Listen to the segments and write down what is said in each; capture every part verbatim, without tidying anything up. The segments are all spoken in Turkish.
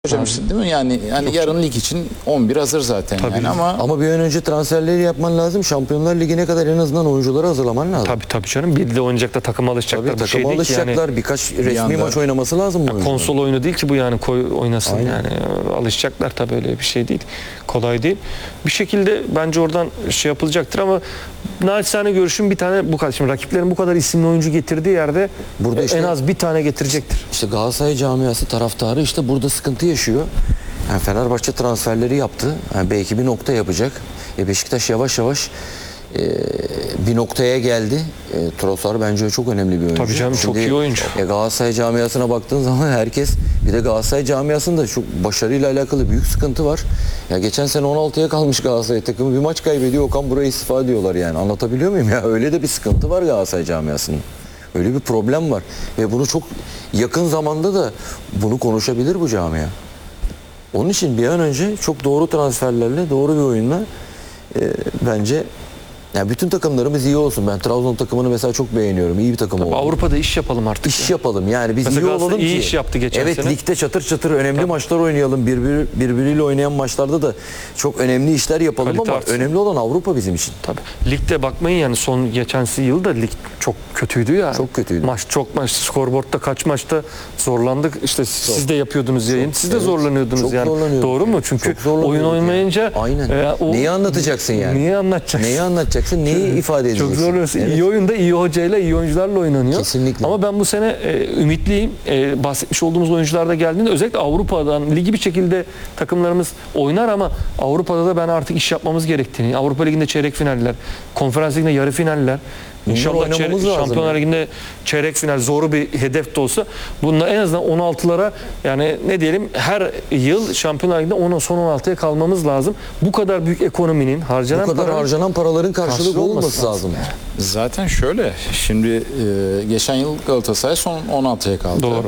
Hocam işte değil mi? Yani yani çok yarın çok. Lig için on bir hazır zaten. Tabii. Yani ama ama bir an önce transferleri yapman lazım. Şampiyonlar Ligi'ne kadar en azından oyuncuları hazırlaman lazım. Tabii tabii canım. Bir de oynayacak da takıma alışacaklar. Tabii, bu takıma şey alışacaklar. Yani, birkaç resmi anda, maç oynaması lazım bu konsol oyunu değil ki bu, yani koy oynasın. Aynen. Yani alışacaklar tabii, öyle bir şey değil. Kolay değil. Bir şekilde bence oradan şey yapılacaktır ama naçizane görüşüm bir tane bu kadar. Şimdi rakiplerin bu kadar isimli oyuncu getirdiği yerde burada işte, en az bir tane getirecektir. İşte Galatasaray camiası taraftarı işte burada sıkıntı yaşıyor. Yani Fenerbahçe transferleri yaptı. Yani belki bir nokta yapacak. E Beşiktaş yavaş yavaş e, bir noktaya geldi. E, Trossard bence çok önemli bir oyuncu. Tabii canım, Şimdi, çok iyi oyuncu. E, Galatasaray camiasına baktığın zaman herkes, bir de Galatasaray camiasında çok başarıyla alakalı büyük sıkıntı var. Ya geçen sene on altıya kalmış Galatasaray takımı, bir maç kaybediyor, Okan buraya istifa diyorlar yani. Anlatabiliyor muyum ya? Öyle de bir sıkıntı var Galatasaray camiasının. Öyle bir problem var. Ve bunu çok yakın zamanda da bunu konuşabilir bu camia. Onun için bir an önce çok doğru transferlerle, doğru bir oyunla e, bence yani bütün takımlarımız iyi olsun. Ben Trabzon takımını mesela çok beğeniyorum. İyi bir takım oldu. Avrupa'da iş yapalım artık. İş ya. yapalım yani biz Mesela iyi olalım ki. iyi iş yaptı geçen evet, sene. Evet, ligde çatır çatır önemli Tabii. maçlar oynayalım. Birbir, birbiriyle oynayan maçlarda da çok önemli işler yapalım. Kalite ama artsın. Önemli olan Avrupa bizim için. Tabii. Ligde bakmayın yani, son geçen yılda lig çok kötüydü ya. Çok kötüydü. Maç çok maç skorboardta kaç maçta zorlandık. İşte çok. Siz de yapıyordunuz yayın. Çok. Siz de evet. zorlanıyordunuz çok yani. Doğru mu? Çünkü oyun oynamayınca yani. Aynen. E, o, neyi anlatacaksın yani? Neyi anlatacaksın? Neyi anlatacaksın? Neyi ifade edeceksin? Çok zorluyorsun. Evet. İyi oyunda iyi hocayla, iyi oyuncularla oynanıyor. Kesinlikle. Ama ben bu sene e, ümitliyim. E, bahsetmiş olduğumuz oyuncular da geldiğinde özellikle Avrupa'dan ligi bir şekilde takımlarımız oynar ama Avrupa'da da ben artık iş yapmamız gerektiğini, Avrupa Ligi'nde çeyrek finaller, Konferans Ligi'nde yarı finaller, İnşallah çeyrek, Şampiyonlar Ligi'nde çeyrek final zoru bir hedef de olsa bununla en azından on altılara, yani ne diyelim, her yıl Şampiyonlar Ligi'nde on, son on altıya kalmamız lazım. Bu kadar büyük ekonominin harcanan, bu kadar para, harcanan paraların karşılığı olması lazım. Yani. Zaten şöyle, şimdi e, geçen yıl Galatasaray son on altıya kaldı. Doğru.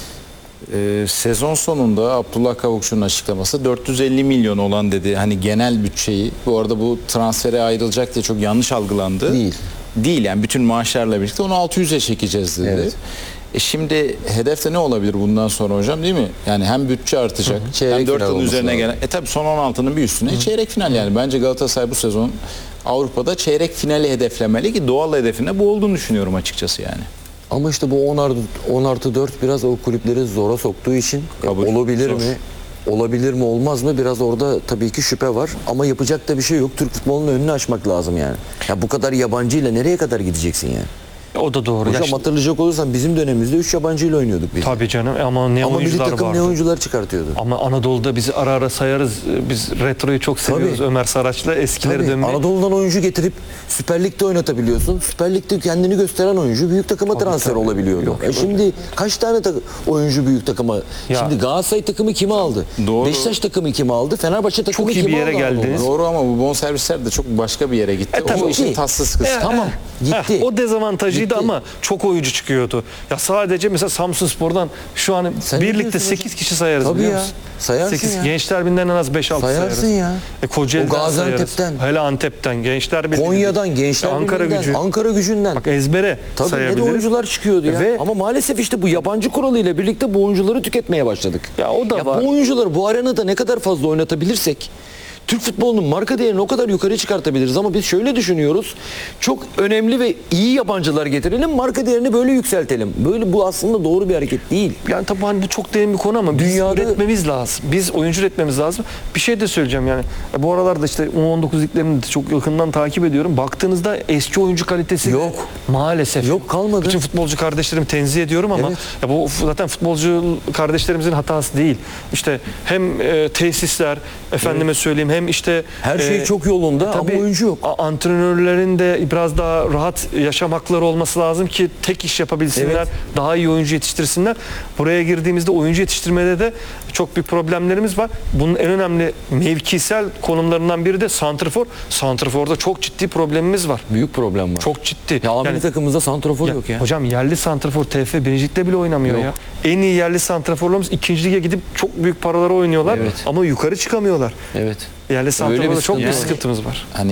E, sezon sonunda Abdullah Kavukçu'nun açıklaması dört yüz elli milyon olan dedi. Hani genel bütçeyi, bu arada bu transfere ayrılacak diye çok yanlış algılandı. Değil. Değil yani, bütün maaşlarla birlikte onu altı yüze çekeceğiz dedi. Evet. E şimdi hedefte ne olabilir bundan sonra hocam, değil mi? Yani hem bütçe artacak, hı hı. hem dört yılın üzerine lazım. gelen. E tabi son on altının bir üstüne hı hı. çeyrek final yani. Bence Galatasaray bu sezon Avrupa'da çeyrek finali hedeflemeli ki doğal hedefine bu olduğunu düşünüyorum açıkçası yani. Ama işte bu on artı dört biraz o kulüpleri zora soktuğu için Kabul. olabilir Zor. mi? Olabilir mi olmaz mı? Biraz orada tabii ki şüphe var. Ama yapacak da bir şey yok. Türk futbolunun önünü açmak lazım yani. Ya bu kadar yabancıyla nereye kadar gideceksin yani? O da doğru. Hocam işte, hatırlayacak olursan bizim dönemimizde üç yabancıyla oynuyorduk biz. Tabii canım ama ne ama oyuncular vardı. Ama milli takım ne oyuncular çıkartıyordu. Ama Anadolu'da bizi ara ara sayarız. Biz retroyu çok seviyoruz. Tabii. Ömer Saraç'la eskileri Tabii. dönmeyi. Anadolu'dan oyuncu getirip Süper Lig'de oynatabiliyorsun. Süper Lig'de kendini gösteren oyuncu büyük takıma tabii, transfer tabii. olabiliyordu. Yok, e şimdi öyle. Kaç tane oyuncu büyük takıma? Ya. Şimdi Galatasaray takımı kimi aldı? Doğru. Beşiktaş takımı kimi aldı? Fenerbahçe takımı kimi aldı? Çok iyi bir yere geldiniz. Doğru ama bu bonservisler de çok başka bir yere gitti. E, o işin tatsız kısmı. E, tamam. Gitti. O dezavantajıydı gitti. ama çok oyuncu çıkıyordu. Ya sadece mesela Samsunspor'dan şu an Sen birlikte sekiz kişi sayarız. Tabii biliyor ya. musun? Sayarsın sekiz. ya. Gençler Birliği'nden en az beş altı sayarız. Sayarsın ya. E, Kocaeli'den o Gaziantep'ten. sayarız. Hele Antep'ten. Gençler Birliği. Konya'dan, Gençler Ankara Birliği'nden. Gücü. Ankara Gücü'nden. Bak ezbere Tabii sayabiliriz. ne de oyuncular çıkıyordu ya. Ve, ama maalesef işte bu yabancı kuralıyla birlikte bu oyuncuları tüketmeye başladık. Ya o da ya var. Bu oyuncuları bu arenada ne kadar fazla oynatabilirsek Türk futbolunun marka değerini o kadar yukarı çıkartabiliriz ama biz şöyle düşünüyoruz. Çok önemli ve iyi yabancılar getirelim, marka değerini böyle yükseltelim. Böyle bu aslında doğru bir hareket değil. Yani tabii hani bu çok derin bir konu ama dünyada biz üretmemiz lazım. Biz oyuncu üretmemiz lazım. Bir şey de söyleyeceğim yani. Bu aralarda işte on dokuz liglerini de çok yakından takip ediyorum. Baktığınızda eski oyuncu kalitesi yok. Maalesef. Yok, kalmadı. Bütün futbolcu kardeşlerimi tenzih ediyorum ama evet. ya bu zaten futbolcu kardeşlerimizin hatası değil. İşte hem e, tesisler, efendime evet. söyleyeyim, hem işte her şey e, çok yolunda ama oyuncu yok. Antrenörlerin de biraz daha rahat yaşam hakları olması lazım ki tek iş yapabilsinler, evet. daha iyi oyuncu yetiştirsinler. Buraya girdiğimizde oyuncu yetiştirmede de çok büyük problemlerimiz var. Bunun en önemli mevkisel konumlarından biri de santrafor. Santraforda çok ciddi problemimiz var. Büyük problem var. Çok ciddi. Ya ameli yani, takımımızda santrafor ya, yok ya. Hocam yerli santrafor T F birinci Lig'de bile oynamıyor yok. ya. En iyi yerli santraforlarımız ikinci lige gidip çok büyük paralara oynuyorlar evet. ama yukarı çıkamıyorlar. Evet. Yerli santraforda çok büyük sıkıntımız var. Hani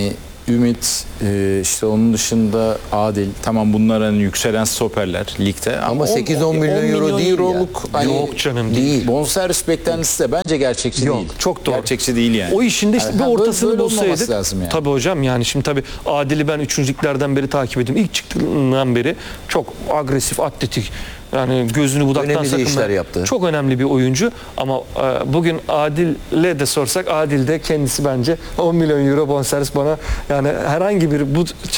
Ümit, e, işte onun dışında Adil. Tamam bunlar hani yükselen stoperler ligde. Ama on- sekiz on milyon euro değil euroluk ya. hani Yok canım, değil. bonservis beklentisi de bence gerçekçi Yok, değil. çok doğru. Gerçekçi değil yani. O işin de işte Yani bir ha, böyle- ortasını böyle olmaması bulsaydık. lazım yani. Tabii hocam, yani şimdi tabii Adil'i ben üçüncülüklerden beri takip ediyorum. İlk çıktığından beri çok agresif, atletik. Yani gözünü budaktan Önemli de sakınmayan işler yaptı. çok önemli bir oyuncu. Ama e, bugün Adil'le de sorsak, Adil de kendisi bence on milyon euro bonservis bana, yani herhangi bir bu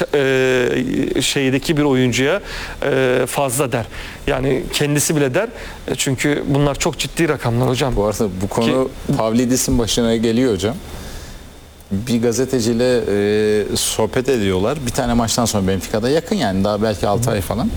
e, şeydeki bir oyuncuya e, fazla der. Yani kendisi bile der. E, çünkü bunlar çok ciddi rakamlar hocam. Bu arada bu konu Pavlidis'in başına geliyor hocam. Bir gazeteciyle e, sohbet ediyorlar. Bir tane maçtan sonra Benfica'da, yakın yani daha belki altı ay falan.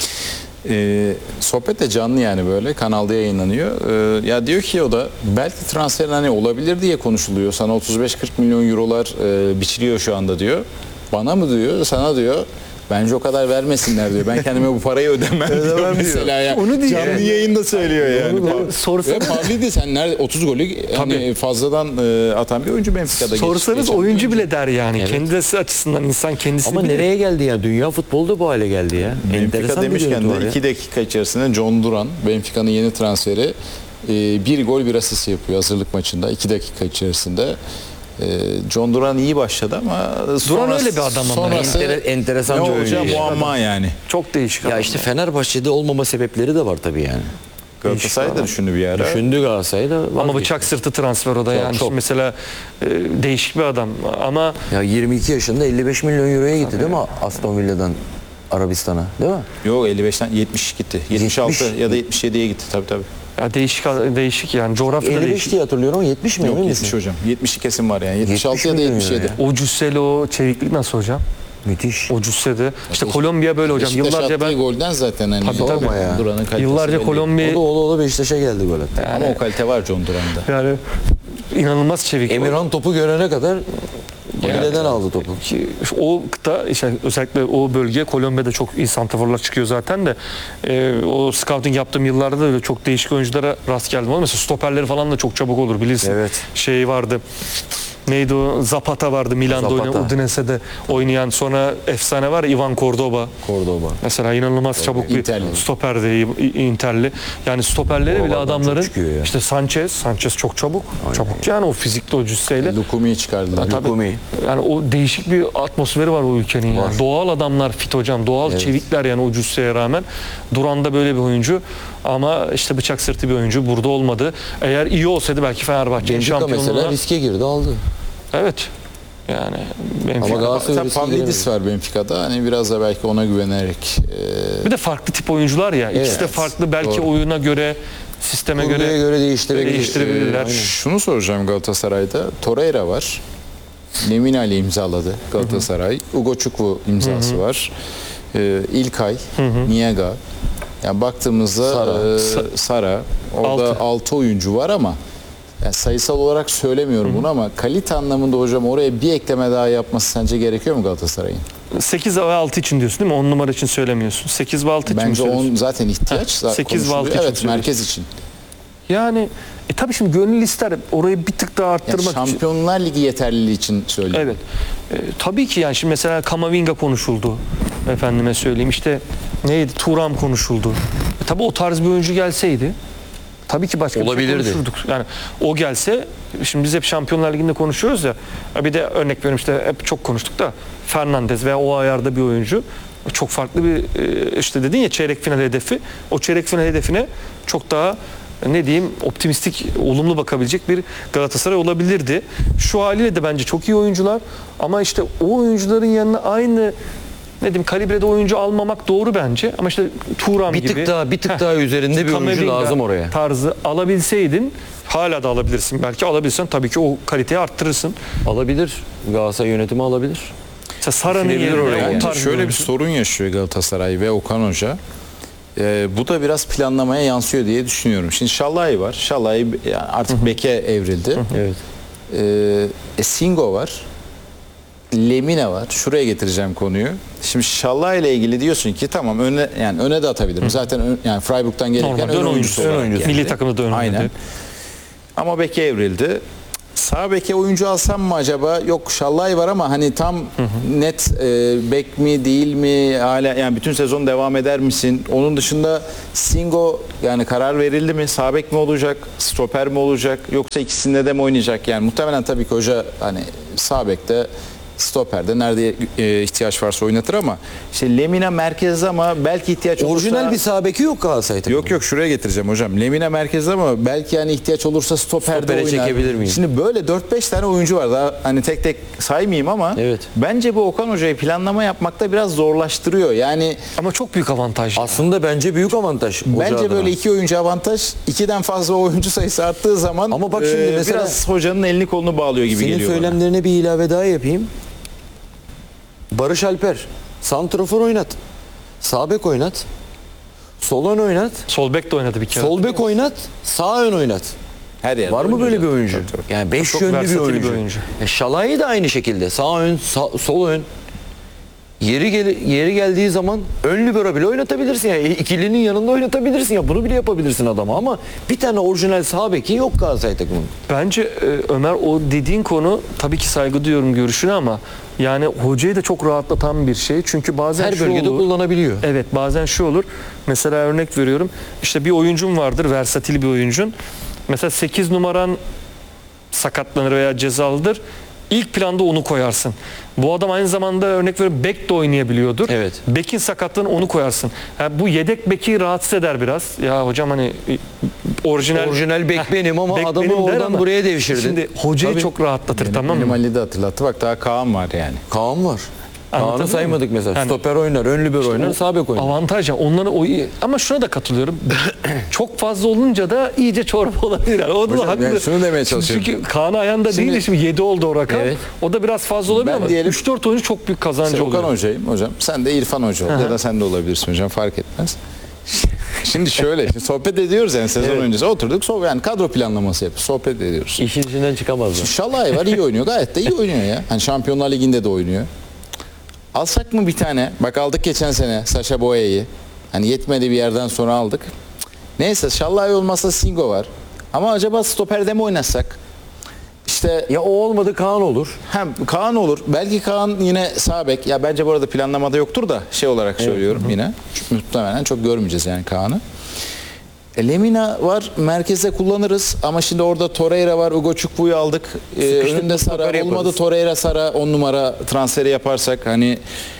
E, sohbet de canlı yani, böyle kanalda yayınlanıyor. E, ya diyor ki o da belki transfer hani olabilir diye konuşuluyor. Sana otuz beş kırk milyon eurolar e, biçiliyor şu anda diyor. Bana mı diyor, sana diyor. Bence o kadar vermesinler diyor. Ben kendime bu parayı ödemem, diyor mesela ya. Onu diyor. Canlı yayında söylüyor yani. da- Sorsanız- Ve Pavlidis sen nerede otuz golü hani fazladan e, atan bir oyuncu Benfica'da. geç- Sorsanız geçen bir oyuncu oyuncu. bile der yani. Kendisi açısından insan kendisi Ama bilir. nereye geldi ya? Dünya futbolu da bu hale geldi ya. Benfica Enteresan bir demişken görüntü var de ya. iki dakika içerisinde John Duran, Benfica'nın yeni transferi, e, bir gol bir asist yapıyor hazırlık maçında iki dakika içerisinde. E, John Duran iyi başladı ama sonrası, öyle bir adam ama. sonrası Entere- enteresan ne bir oyuncu olacak ya. muamma yani. Çok değişik. Ya adam. işte Fenerbahçe'de olmama sebepleri de var tabii yani. Galatasaray da düşündü bir ara. Düşündü Galatasaray'da. Ama vazgeçti. bıçak sırtı transfer o da yani. çok. Şimdi mesela e, değişik bir adam ama Ya yirmi iki yaşında elli beş milyon euroya gitti değil mi Aston Villa'dan Arabistan'a, değil mi? Yok elli beşten yetmiş gitti. yetmiş altı yetmiş. ya da yetmiş yediye gitti tabii tabii. ya değişik değişik yani coğrafya da elli beş değişik. diye hatırlıyorum ama yetmiş mi? Yok emin yetmiş misin? hocam. yetmişi kesin var yani. yetmiş altı ya da milyon yetmiş yedi. ya. O cüsseli, o çeviklik nasıl hocam? Müthiş. O cüssede. İşte Kolombiya böyle hocam. Beşiktaş Yıllarca attığı ben golden zaten hani Tabii, tabii. Sorma ya. Duran'ın kalitesi yıllarca belli. O Kolombiya da ola ola Beşiktaş'a geldi gol attı. Ama o kalite var John Duran'da. yani inanılmaz çevik. Emirhan topu görene kadar Mile'den aldı topu. Ki o kıta işte özellikle o bölge Kolombiya'da çok iyi santraforlar çıkıyor zaten de e, o scouting yaptığım yıllarda da öyle çok değişik oyunculara rast geldim. Ama mesela stoperleri falan da çok çabuk olur bilirsin. Evet. Şey vardı. Neydi o? Zapata vardı Milan'da Zapata. oynayan, Udinese'de oynayan, sonra efsane var Ivan Cordoba. Cordoba. Mesela inanılmaz çabuk bir Interli. stoperdi, Interli. Yani stoperleri bile Oralardan çok adamların çıkıyor ya. işte Sanchez, Sanchez çok çabuk. Çabuk yani o fizikli o cüsseyle. Lukumi'yi çıkardılar. Tabii. Lukumi. Yani o değişik bir atmosferi var o ülkenin yani. Doğal adamlar fit hocam. Doğal çevikler yani o cüsseye rağmen. Duran da böyle bir oyuncu. Ama işte bıçak sırtı bir oyuncu. Burada olmadı. Eğer iyi olsaydı belki Fenerbahçe'nin Benfica şampiyonluğuna... mesela riske girdi aldı. Evet. Yani Benfica. Ama Galatasaray Zaten riske Pavlidis giremedi. var Benfica'da. Hani biraz da belki ona güvenerek e, Bir de farklı tip oyuncular ya. İkisi de Evet, farklı. Belki doğru. oyuna göre, sisteme Kurguya göre, göre değiştirebilir. değiştirebilirler. Aynen. şunu soracağım Galatasaray'da. Torreira var. Lemina ile imzaladı Galatasaray. Ugo Çukwu imzası var. Ee, İlkay, Niega. Yani baktığımızda Sara. e, Sara. Orada Altı. altı oyuncu var ama yani sayısal olarak söylemiyorum bunu ama kalite anlamında hocam oraya bir ekleme daha yapması sence gerekiyor mu Galatasaray'ın? sekiz ve altı için diyorsun değil mi? on numara için söylemiyorsun. sekiz ve altı için mi Bence söylüyorsun? on zaten ihtiyaç. Heh, zaten sekiz ve altı konuşuluyor. için Evet, söylüyorsun. merkez için. Yani e tabii şimdi gönül ister orayı bir tık daha Yani arttırmak için. Şampiyonlar Ligi yeterliliği için söylüyorum. Evet. E, tabii ki yani şimdi mesela Kamavinga konuşuldu. Efendime söyleyeyim işte neydi? Turam konuşuldu. E, tabii o tarz bir oyuncu gelseydi tabii ki başka bir şey Olabilirdi. konuşurduk. Yani o gelse şimdi biz hep Şampiyonlar Ligi'nde konuşuyoruz ya. e, Bir de örnek veriyorum işte hep çok konuştuk da Fernandes veya o ayarda bir oyuncu çok farklı bir e, işte dedin ya çeyrek final hedefi. O çeyrek final hedefine çok daha ne diyeyim optimistik, olumlu bakabilecek bir Galatasaray olabilirdi. Şu haliyle de bence çok iyi oyuncular ama işte o oyuncuların yanına aynı ne diyeyim kalibrede oyuncu almamak doğru bence ama işte Turan Bir gibi tık daha bir tık Heh, daha üzerinde bir oyuncu Kamavinga lazım oraya. tarzı alabilseydin hala da alabilirsin. Belki alabilsen tabii ki o kaliteyi arttırırsın. Alabilir. Galatasaray yönetimi alabilir. Mesela Sara'nın Düşünebilir yerine oraya o yani. tarz Şöyle bir oyuncu. sorun yaşıyor Galatasaray ve Okan Hoca. Ee, bu da biraz planlamaya yansıyor diye düşünüyorum. Şimdi Şalai var. Şalai yani artık beke evrildi. Evet. Ee, e, Singo var. Lemina var. Şuraya getireceğim konuyu. Şimdi Şalai ile ilgili diyorsun ki tamam öne yani öne de atabilirim. Zaten ön- yani Freiburg'dan gelirken Normal, ön ön oyuncusu oyuncusu, olarak ön oyuncusu. geldi. Milli takımda da ön Aynen. oynadı. Ama beke evrildi. Sağ beke oyuncu alsam mı acaba? Yok, Şallay var ama hani tam net e, bek mi değil mi? Hala yani bütün sezon devam eder misin? Onun dışında Singo, yani karar verildi mi? Sağ bek mi olacak? Stoper mi olacak? Yoksa ikisinde de mi oynayacak? Yani muhtemelen tabii ki hoca hani sağ bekte, stoperde nerede e, ihtiyaç varsa oynatır ama işte Lemina merkezde, ama belki ihtiyaç olursa... Orijinal bir sağ beki yok Galatasaray takımı. Yok yok, şuraya getireceğim hocam. Lemina merkezde ama belki yani ihtiyaç olursa stoperde Stopere oynar. çekebilir miyim? Şimdi böyle dört beş tane oyuncu var. Daha hani tek tek saymayayım ama Evet. bence bu Okan Hoca'yı planlama yapmakta biraz zorlaştırıyor. Yani Ama çok büyük avantaj. Aslında bence büyük avantaj. hoca bence adına. böyle iki oyuncu avantaj. İkiden fazla oyuncu sayısı arttığı zaman Ama bak şimdi e, mesela- biraz hocanın elini kolunu bağlıyor gibi Senin geliyor bana. söylemlerine bir ilave daha yapayım. Barış Alper, santrafor oynat. Sağ bek oynat. Sol ön oynat. Sol bek de oynadı bir kere. Sol bek oynat. Sağ ön oynat. Her yerde Var mı oynuyor böyle bir zaten. oyuncu? Tabii, tabii. Yani beş Çok yönlü bir versatil bir oyuncu. oyuncu. E, Şalai de aynı şekilde. Sağ ön, sağ- sol ön. Yeri gel yeri geldiği zaman ön libero bile oynatabilirsin ya. Yani. İkilinin yanında oynatabilirsin ya. Bunu bile yapabilirsin adama ama bir tane orijinal sağ beki yok Galatasaray takımının. Bence e, Ömer, o dediğin konu, tabii ki saygı duyuyorum görüşüne ama yani hocayı da çok rahatlatan bir şey. Çünkü bazen Her şu bölgede olur. kullanabiliyor. Evet, bazen şu olur. Mesela örnek veriyorum. İşte bir oyuncun vardır, versatil bir oyuncun. Mesela sekiz numaran sakatlanır veya cezalıdır. İlk planda onu koyarsın. Bu adam aynı zamanda örnek veriyorum bek de oynayabiliyordur. Evet. Bekin sakatlığını onu koyarsın. Ha, bu yedek beki rahatsız eder biraz. Ya hocam hani e, orijinal Orijinal bek benim ama bek adamı benim der oradan ama buraya devşirdin. Şimdi hocayı Tabii. çok rahatlatır, Benim, tamam benim mı? Ali de hatırlattı. Bak daha Kaan var yani. Kaan var. Anlatabiliyor Kaan'ı saymadık muyum? mesela. Yani- Stoper oynar, ön libero oynar, O sağ bek oynar. Avantaj ya. Onları o ama şuna da katılıyorum. Çok fazla olunca da iyice çorba olabilir. Yani. O da Hocam, haklı. yani şunu demeye çalışıyorum. Çünkü Kaan ayağında Şimdi- değil de şimdi yedi oldu o rakam. Evet. O da biraz fazla olabilir Ben ama diyelim- üç dört oyuncu çok büyük kazancı Sen Okan oluyor. Hoca'yım hocam. Sen de İrfan Hoca ol. Ya da sen de olabilirsin hocam, fark etmez. Şimdi şöyle, şimdi sohbet ediyoruz yani sezon Evet. öncesi. Oturduk, so yani kadro planlaması yapıyoruz. Sohbet ediyoruz. İşin içinden çıkamazlar. Şalay var, iyi oynuyor. Gayet de iyi oynuyor ya. Hani Şampiyonlar Ligi'nde de oynuyor. Alsak mı bir tane? Bak aldık geçen sene Sacha Boey'i. Hani yetmedi, bir yerden sonra aldık. Neyse, Şalay olmazsa Singo var. Ama acaba stoperde mi oynasak? İşte Ya o olmadı Kaan olur. hem Kaan olur. Belki Kaan yine sağ bek. Ya bence bu arada planlamada yoktur da şey olarak söylüyorum yine. Çünkü muhtemelen çok görmeyeceğiz yani Kaan'ı. E, Lemina var, merkezde kullanırız ama şimdi orada Torreira var, Ugo Çukbu'yu aldık. E, Sıkıştık önünde mı stoper Sara yaparız. olmadı, Torreira Sara on numara transferi yaparsak hani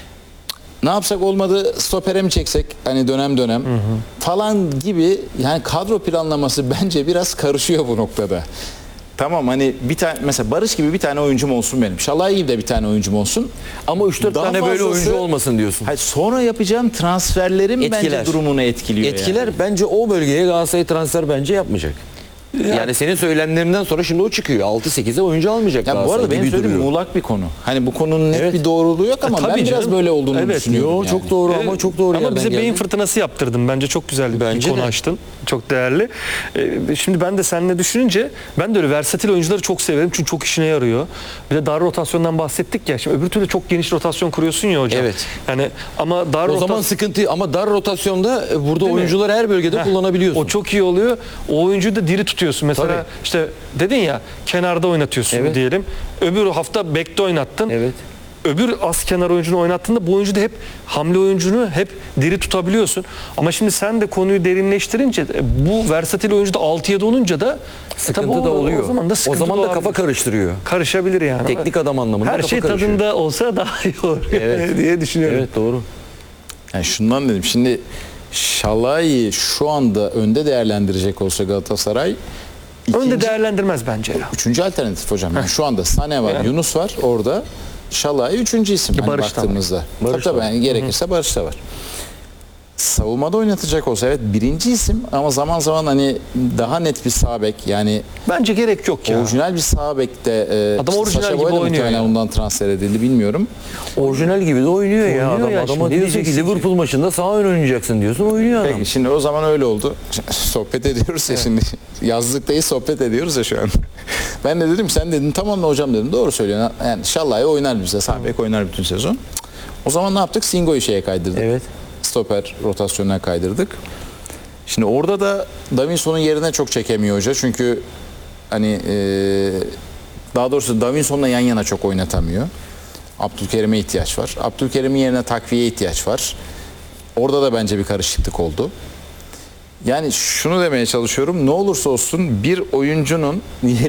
ne yapsak, olmadı stopere mi çeksek hani dönem dönem falan gibi, yani kadro planlaması bence biraz karışıyor bu noktada. Tamam, hani bir tane mesela Barış gibi bir tane oyuncum olsun benim. Şalay gibi de bir tane oyuncum olsun. Ama üç dört Daha tane böyle fazlası- oyuncu olmasın diyorsun. Hayır, sonra yapacağım transferlerim Etkiler. bence durumunu etkiliyor. Etkiler yani. bence o bölgeye Galatasaray transfer bence yapmayacak. Yani senin söylemlerinden sonra şimdi o çıkıyor. altı sekize oyuncu almayacak Ya bu Galatasaray arada benim gibi söylediğim duruyor. muğlak bir konu. Hani bu konunun net Evet. bir doğruluğu yok ama E, ben tabii biraz canım. böyle olduğunu Evet. düşünüyorum. Yo, yani. çok doğru ama çok doğru Ama yerden bize beyin geldin. fırtınası yaptırdın. Bence çok güzel bir Bence konu de. açtın. Çok değerli. Ee, şimdi ben de seninle düşününce ben de öyle versatil oyuncuları çok severim. Çünkü çok işine yarıyor. Bir de dar rotasyondan bahsettik ya. Şimdi öbür türlü çok geniş rotasyon kuruyorsun ya hocam. Evet. Yani ama dar O zaman rotasyon... sıkıntı ama dar rotasyonda e, burada Değil mi? oyuncuları her bölgede Heh, kullanabiliyorsun. O çok iyi oluyor. O oyuncuyu da diri tutuyorsun. Mesela Tabii. işte dedin ya, kenarda oynatıyorsun Evet. diyelim. Öbür hafta bekte oynattın. Evet. Öbür az kenar oyuncunu oynattığında bu oyuncu da hep hamle oyuncunu hep diri tutabiliyorsun. Ama şimdi sen de konuyu derinleştirince e, bu versatil oyuncu da altı yedi olunca da e, Sıkıntı tabii o- da oluyor. O zaman da, sıkıntı o zaman da doğabilir. kafa karıştırıyor. karışabilir yani. Teknik adam anlamında Her kafa şey karışıyor. tadında olsa daha iyi olur Evet. diye düşünüyorum. Evet doğru. Yani şundan dedim. Şimdi Şalay'ı şu anda önde değerlendirecek olsa Galatasaray, Önde ikinci- değerlendirmez bence ya. Üçüncü alternatif hocam. Yani şu anda Sane var, Yani. Yunus var orada. Şalay üçüncü isim hani Barış da var. baktığımızda. Barış Tabii tabii, da var. yani gerekirse Barış da var. Savunmada oynatacak olsa evet birinci isim ama zaman zaman hani daha net bir sağ bek, yani Bence gerek yok ya. orijinal bir sağ bekte e, Adam işte orijinal Sacha gibi Boey de oynuyor muhtemelen ya. ondan transfer edildi, bilmiyorum. Orijinal gibi de oynuyor, ya Oynuyor adam. ya, Adama şimdi diyorsun ki diyeceksin ki- Liverpool maçında sağ ön oynayacaksın diyorsun, oynuyor adam. Peki şimdi o zaman öyle oldu. Sohbet ediyoruz ya şimdi. Yazlıktayız, sohbet ediyoruz ya şu an. Ben de dedim, sen dedin tamam mı hocam dedim. Doğru söylüyorsun. Yani Şalay oynar bize. Sağ bek oynar bütün sezon. O zaman ne yaptık? Singo'yu şeye kaydırdık. Evet. Stoper rotasyonuna kaydırdık. Şimdi orada da Davinson'un yerine çok çekemiyor hoca. Çünkü hani e, Daha doğrusu Davinson'la yan yana çok oynatamıyor. Abdülkerim'e ihtiyaç var. Abdülkerim'in yerine takviye ihtiyaç var. Orada da bence bir karışıklık oldu. Yani şunu demeye çalışıyorum. Ne olursa olsun bir oyuncunun